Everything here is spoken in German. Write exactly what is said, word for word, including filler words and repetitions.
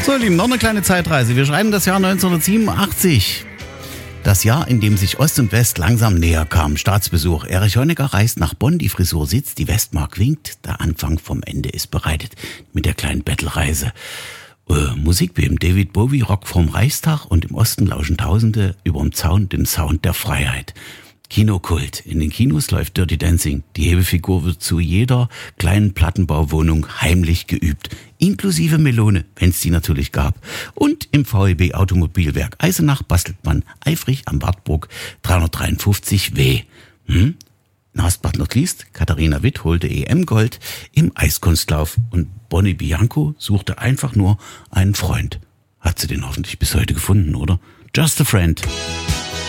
So, ihr Lieben, noch eine kleine Zeitreise. Wir schreiben das Jahr neunzehnhundertsiebenundachtzig. Das Jahr, in dem sich Ost und West langsam näher kamen. Staatsbesuch. Erich Honecker reist nach Bonn, die Frisur sitzt, die Westmark winkt. Der Anfang vom Ende ist bereitet mit der kleinen Bettelreise. Äh, Musik wie im David Bowie, Rock vorm Reichstag, und im Osten lauschen Tausende überm Zaun dem Sound der Freiheit. Kinokult. In den Kinos läuft Dirty Dancing. Die Hebefigur wird zu jeder kleinen Plattenbauwohnung heimlich geübt. Inklusive Melone, wenn es die natürlich gab. Und im V E B Automobilwerk Eisenach bastelt man eifrig am Wartburg dreihundertdreiundfünfzig W. Hm? Last but not least, Katharina Witt holte E M-Gold im Eiskunstlauf. Und Bonnie Bianco suchte einfach nur einen Freund. Hat sie den hoffentlich bis heute gefunden, oder? Just a Friend.